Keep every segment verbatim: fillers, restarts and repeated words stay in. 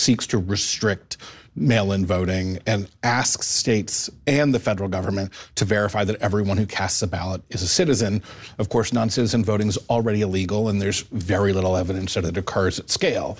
seeks to restrict mail-in voting and asks states and the federal government to verify that everyone who casts a ballot is a citizen. Of course, non-citizen voting is already illegal, and there's very little evidence that it occurs at scale.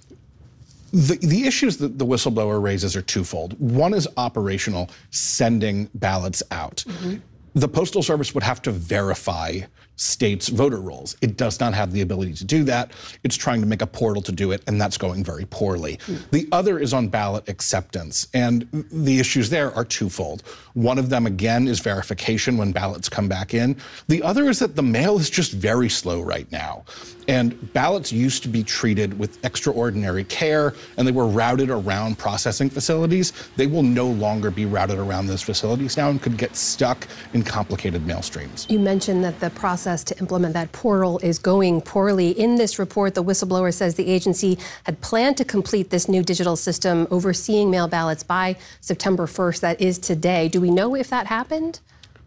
The, the issues that the whistleblower raises are twofold. One is operational, sending ballots out. Mm-hmm. The Postal Service would have to verify states' voter rolls. It does not have the ability to do that. It's trying to make a portal to do it, and that's going very poorly. Mm. The other is on ballot acceptance, and the issues there are twofold. One of them, again, is verification when ballots come back in. The other is that the mail is just very slow right now. And ballots used to be treated with extraordinary care, and they were routed around processing facilities. They will no longer be routed around those facilities now and could get stuck in complicated mail streams. You mentioned that the process to implement that portal is going poorly. In this report, the whistleblower says the agency had planned to complete this new digital system overseeing mail ballots by September first. That is today. Do we know if that happened?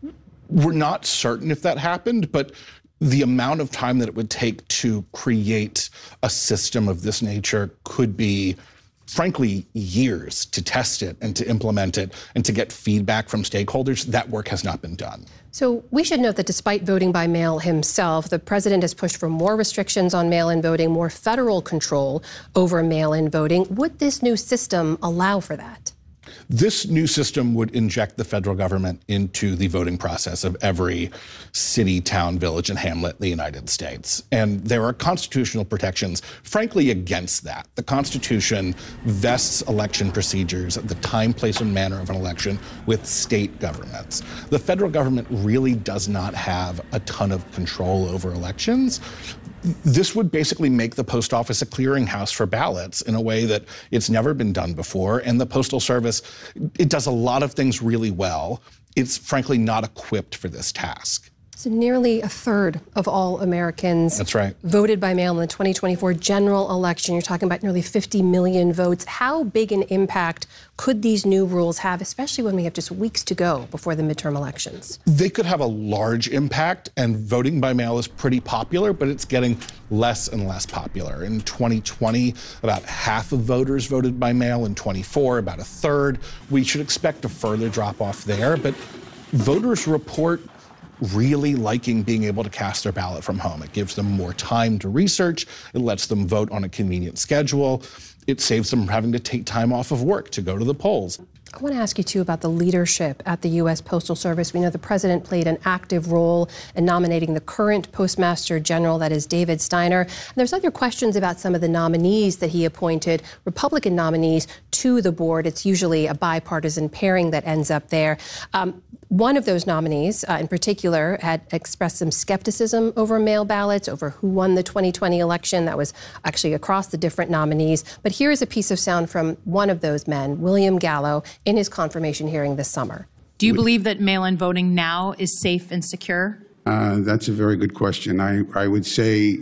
We're not certain if that happened, but the amount of time that it would take to create a system of this nature could be, frankly, years to test it and to implement it and to get feedback from stakeholders. That work has not been done. So we should note that despite voting by mail himself, the president has pushed for more restrictions on mail-in voting, more federal control over mail-in voting. Would this new system allow for that? This new system would inject the federal government into the voting process of every city, town, village, and hamlet in the United States. And there are constitutional protections, frankly, against that. The Constitution vests election procedures, the time, place, and manner of an election with state governments. The federal government really does not have a ton of control over elections. This would basically make the post office a clearinghouse for ballots in a way that it's never been done before. And the Postal Service, it does a lot of things really well. It's frankly not equipped for this task. So nearly a third of all Americans That's right. voted by mail in the twenty twenty-four general election. You're talking about nearly fifty million votes. How big an impact could these new rules have, especially when we have just weeks to go before the midterm elections? They could have a large impact, and voting by mail is pretty popular, but it's getting less and less popular. In twenty twenty, about half of voters voted by mail. In twenty-four, about a third. We should expect a further drop off there, but voters report really liking being able to cast their ballot from home. It gives them more time to research. It lets them vote on a convenient schedule. It saves them having to take time off of work to go to the polls. I want to ask you, too, about the leadership at the U S Postal Service. We know the president played an active role in nominating the current Postmaster General, that is David Steiner. And there's other questions about some of the nominees that he appointed, Republican nominees, to the board. It's usually a bipartisan pairing that ends up there. Um, one of those nominees, uh, in particular, had expressed some skepticism over mail ballots, over who won the twenty twenty election. That was actually across the different nominees. But here is a piece of sound from one of those men, William Gallo, in his confirmation hearing this summer. Do you believe that mail-in voting now is safe and secure? Uh, that's a very good question. I, I would say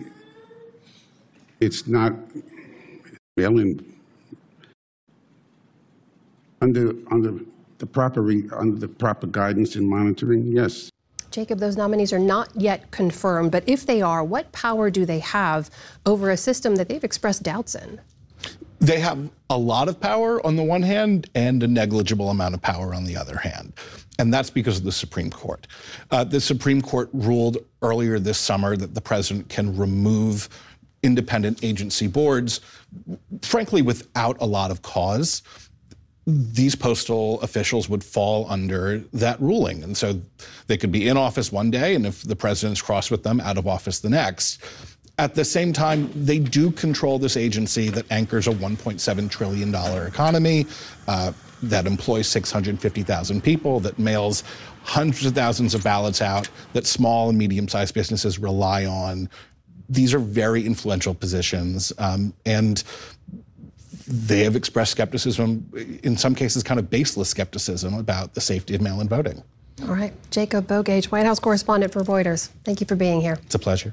it's not mail-in under under the proper under the proper guidance and monitoring. Yes. Jacob, those nominees are not yet confirmed, but if they are, what power do they have over a system that they've expressed doubts in? They have a lot of power on the one hand and a negligible amount of power on the other hand. And that's because of the Supreme Court. Uh, the Supreme Court ruled earlier this summer that the president can remove independent agency boards, frankly, without a lot of cause. These postal officials would fall under that ruling. And so they could be in office one day, and if the president's cross with them, out of office the next. At the same time, they do control this agency that anchors a one point seven trillion dollars economy, uh, that employs six hundred fifty thousand people, that mails hundreds of thousands of ballots out, that small and medium-sized businesses rely on. These are very influential positions, um, and they have expressed skepticism, in some cases kind of baseless skepticism, about the safety of mail-in voting. All right. Jacob Bougage, White House correspondent for Reuters. Thank you for being here. It's a pleasure.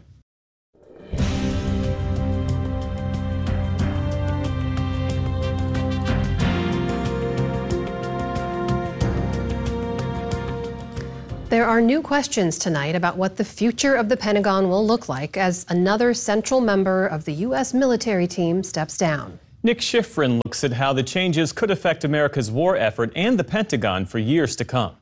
There are new questions tonight about what the future of the Pentagon will look like as another central member of the U S military team steps down. Nick Schifrin looks at how the changes could affect America's war effort and the Pentagon for years to come.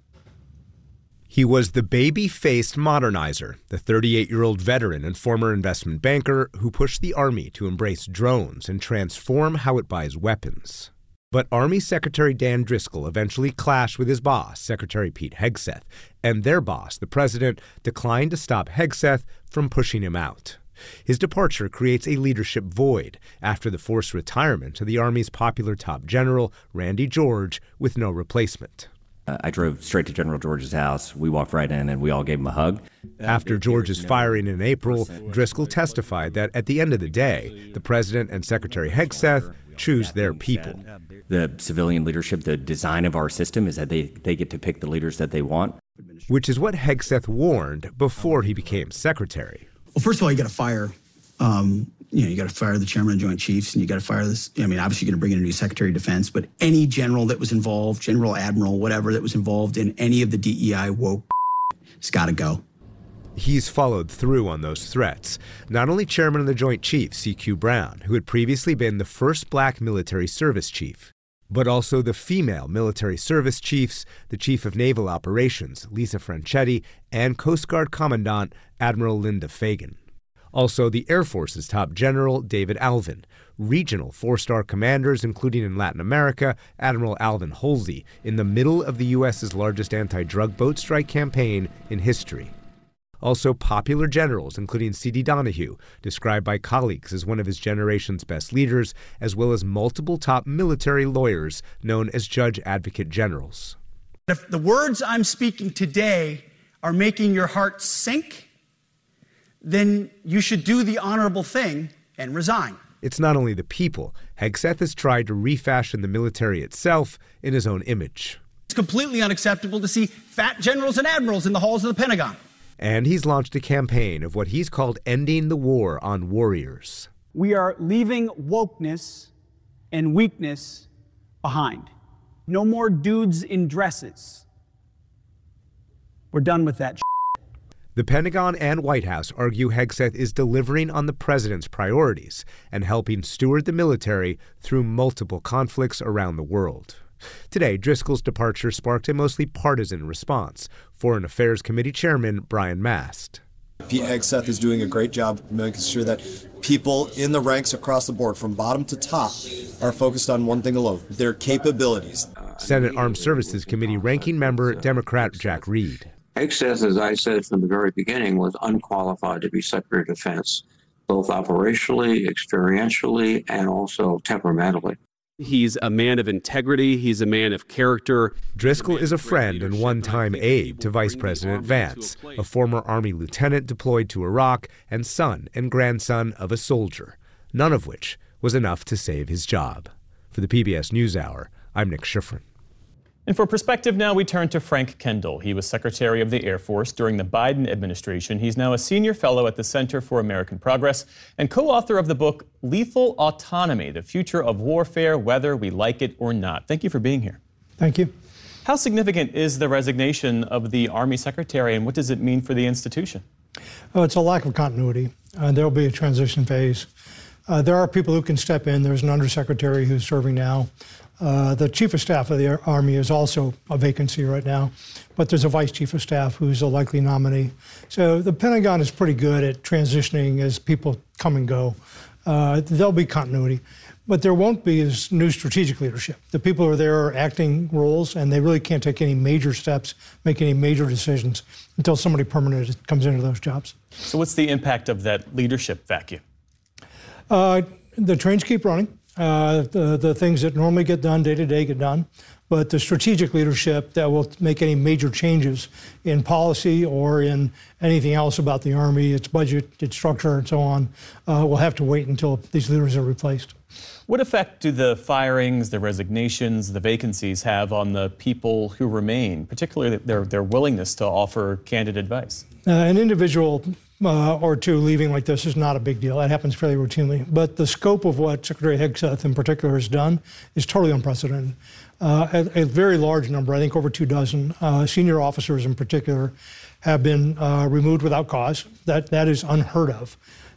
He was the baby-faced modernizer, the thirty-eight-year-old veteran and former investment banker who pushed the Army to embrace drones and transform how it buys weapons. But Army Secretary Dan Driscoll eventually clashed with his boss, Secretary Pete Hegseth, and their boss, the president, declined to stop Hegseth from pushing him out. His departure creates a leadership void after the forced retirement of the Army's popular top general, Randy George, with no replacement. Uh, I drove straight to General George's house. We walked right in and we all gave him a hug. After George's firing in April, Driscoll testified that at the end of the day, the president and Secretary Hegseth choose their people. The civilian leadership, the design of our system is that they, they get to pick the leaders that they want. Which is what Hegseth warned before he became secretary. Well, first of all, you got to fire, um, you know, you got to fire the chairman of the Joint Chiefs, and you got to fire this. I mean, obviously, you're going to bring in a new Secretary of Defense, but any general that was involved, general, admiral, whatever that was involved in any of the D E I woke, it's got to go. He's followed through on those threats. Not only chairman of the Joint Chiefs, C Q Brown, who had previously been the first black military service chief, but also the female military service chiefs, the chief of naval operations, Lisa Franchetti, and Coast Guard Commandant Admiral Linda Fagan. Also, the Air Force's top general, David Alvin, regional four-star commanders, including in Latin America, Admiral Alvin Holsey, in the middle of the U S's largest anti-drug boat strike campaign in history. Also, popular generals, including C D Donahue, described by colleagues as one of his generation's best leaders, as well as multiple top military lawyers known as judge advocate generals. If the words I'm speaking today are making your heart sink, then you should do the honorable thing and resign. It's not only the people. Hegseth has tried to refashion the military itself in his own image. It's completely unacceptable to see fat generals and admirals in the halls of the Pentagon. And he's launched a campaign of what he's called ending the war on warriors. We are leaving wokeness and weakness behind. No more dudes in dresses. We're done with that. The Pentagon and White House argue Hegseth is delivering on the president's priorities and helping steward the military through multiple conflicts around the world. Today, Driscoll's departure sparked a mostly partisan response. Foreign Affairs Committee Chairman Brian Mast. Pete Hegseth is doing a great job making sure that people in the ranks across the board, from bottom to top, are focused on one thing alone, their capabilities. Senate Armed Services Committee Ranking Member Democrat Jack Reed. Hegseth, as I said from the very beginning, was unqualified to be Secretary of Defense, both operationally, experientially, and also temperamentally. He's a man of integrity. He's a man of character. Driscoll is a friend and one-time aide to Vice President Vance, a former Army lieutenant deployed to Iraq and son and grandson of a soldier, none of which was enough to save his job. For the P B S NewsHour, I'm Nick Schifrin. And for perspective now, we turn to Frank Kendall. He was Secretary of the Air Force during the Biden administration. He's now a senior fellow at the Center for American Progress and co-author of the book Lethal Autonomy, The Future of Warfare, Whether We Like It or Not. Thank you for being here. Thank you. How significant is the resignation of the Army Secretary, and what does it mean for the institution? Oh, it's a lack of continuity. Uh, there will be a transition phase. Uh, there are people who can step in. There's an undersecretary who's serving now. Uh, the chief of staff of the Army is also a vacancy right now, but there's a vice chief of staff who's a likely nominee. So the Pentagon is pretty good at transitioning as people come and go. Uh, there'll be continuity, but there won't be as new strategic leadership. The people who are there are acting roles, and they really can't take any major steps, make any major decisions until somebody permanent comes into those jobs. So what's the impact of that leadership vacuum? Uh, the trains keep running. Uh, the, the things that normally get done day to day get done, but the strategic leadership that will make any major changes in policy or in anything else about the Army, its budget, its structure, and so on, uh, will have to wait until these leaders are replaced. What effect do the firings, the resignations, the vacancies have on the people who remain, particularly their, their willingness to offer candid advice? Uh, an individual Uh, or two leaving like this is not a big deal. That happens fairly routinely. But the scope of what Secretary Hegseth in particular has done is totally unprecedented. Uh, a, a very large number, I think over two dozen, uh, senior officers in particular have been uh, removed without cause. That, that is unheard of.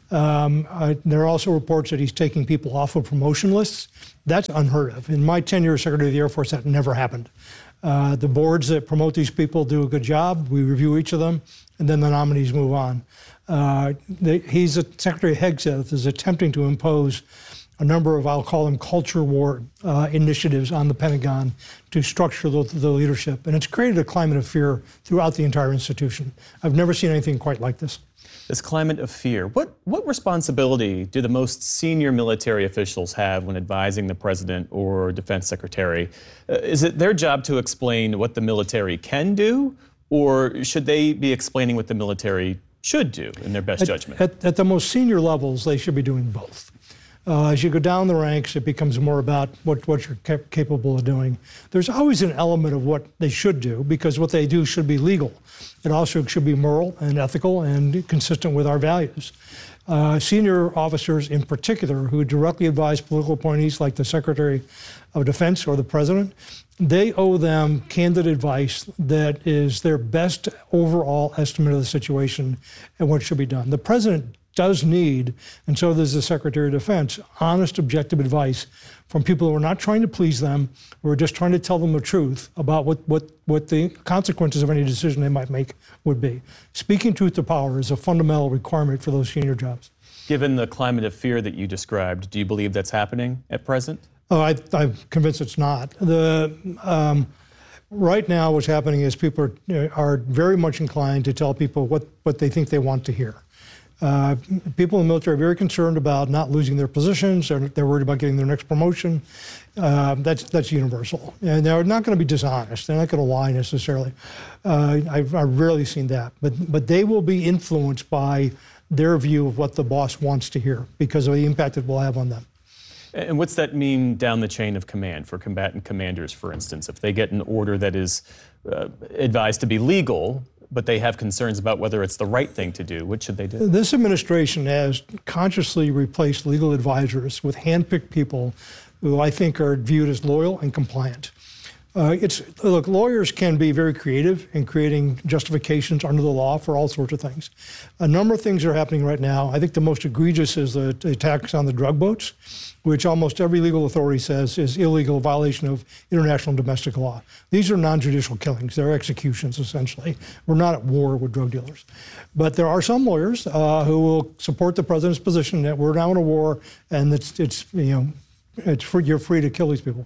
Um, uh, there are also reports that he's taking people off of promotion lists. That's unheard of. In my tenure as Secretary of the Air Force, that never happened. Uh, the boards that promote these people do a good job. We review each of them, and then the nominees move on. Uh, they, he's a, Secretary Hegseth is attempting to impose a number of, I'll call them culture war uh, initiatives on the Pentagon to structure the, the leadership. And it's created a climate of fear throughout the entire institution. I've never seen anything quite like this. This climate of fear, what, what responsibility do the most senior military officials have when advising the president or defense secretary? Uh, is it their job to explain what the military can do, or should they be explaining what the military should do in their best at, judgment? At, at the most senior levels, they should be doing both. Uh, as you go down the ranks, it becomes more about what, what you're cap- capable of doing. There's always an element of what they should do, because what they do should be legal. It also should be moral and ethical and consistent with our values. Uh, senior officers in particular who directly advise political appointees like the Secretary of Defense or the President, they owe them candid advice that is their best overall estimate of the situation and what should be done. The President does need, and so does the Secretary of Defense, honest, objective advice from people who are not trying to please them, who are just trying to tell them the truth about what, what, what the consequences of any decision they might make would be. Speaking truth to power is a fundamental requirement for those senior jobs. Given the climate of fear that you described, do you believe that's happening at present? Oh, I, I'm convinced it's not. The, um, right now what's happening is people are, are very much inclined to tell people what, what they think they want to hear. Uh, people in the military are very concerned about not losing their positions. They're, they're worried about getting their next promotion. Uh, that's that's universal. And they're not going to be dishonest. They're not going to lie necessarily. Uh, I've, I've rarely seen that. But but they will be influenced by their view of what the boss wants to hear because of the impact it will have on them. And what's that mean down the chain of command for combatant commanders, for instance? If they get an order that is uh, advised to be legal, but they have concerns about whether it's the right thing to do, what should they do? This administration has consciously replaced legal advisors with hand-picked people who I think are viewed as loyal and compliant. Uh, it's, look, lawyers can be very creative in creating justifications under the law for all sorts of things. A number of things are happening right now. I think the most egregious is the attacks on the drug boats, which almost every legal authority says is illegal, violation of international and domestic law. These are non-judicial killings. They're executions, essentially. We're not at war with drug dealers. But there are some lawyers uh, who will support the president's position that we're now in a war and it's, it's you know, it's free, you're free to kill these people.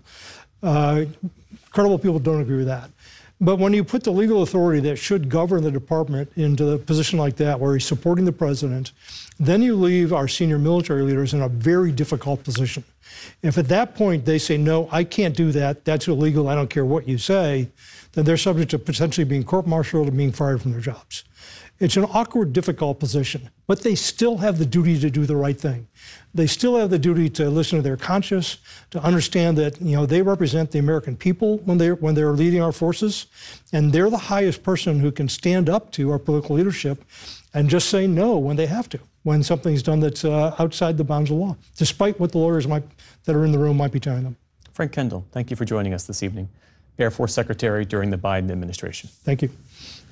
Uh, credible people don't agree with that. But when you put the legal authority that should govern the department into a position like that, where he's supporting the president, then you leave our senior military leaders in a very difficult position. If at that point they say, no, I can't do that, that's illegal, I don't care what you say, then they're subject to potentially being court-martialed and being fired from their jobs. It's an awkward, difficult position, but they still have the duty to do the right thing. They still have the duty to listen to their conscience, to understand that, you know, they represent the American people when they're, when they're leading our forces, and they're the highest person who can stand up to our political leadership and just say no when they have to, when something's done that's uh, outside the bounds of law, despite what the lawyers might, that are in the room might be telling them. Frank Kendall, thank you for joining us this evening. Air Force Secretary during the Biden administration. Thank you.